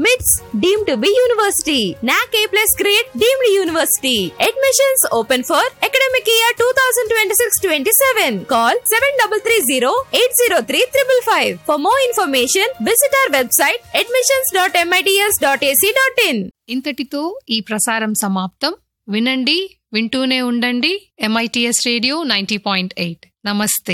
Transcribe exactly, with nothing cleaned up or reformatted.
మిట్స్ deemed to be university. నాక్ ఏ plus grade deemed university. Admissions open for academic year twenty twenty-six twenty-seven. Call seven three three zero eight zero three five five. For more information, visit our website admissions dot mits dot a c dot in. ఇంతటితో ఈ ప్రసారం సమాప్తం. వినండి, వింటూనే ఉండండి MITS radio ninety point eight. నమస్తే.